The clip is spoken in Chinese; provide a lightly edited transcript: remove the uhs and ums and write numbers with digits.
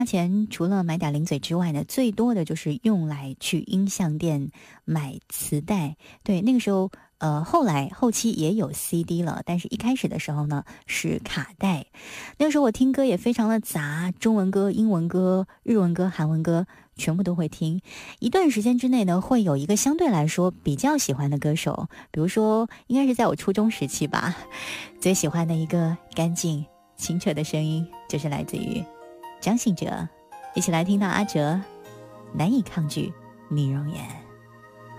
钱除了买点零嘴之外呢，最多的就是用来去音像店买磁带。对，那个时候后期也有 CD 了，但是一开始的时候呢是卡带。那个时候我听歌也非常的杂，中文歌、英文歌、日文歌、韩文歌全部都会听。一段时间之内呢，会有一个相对来说比较喜欢的歌手，比如说应该是在我初中时期吧，最喜欢的一个干净清澈的声音就是来自于张信哲。一起来听到阿哲难以抗拒你容颜。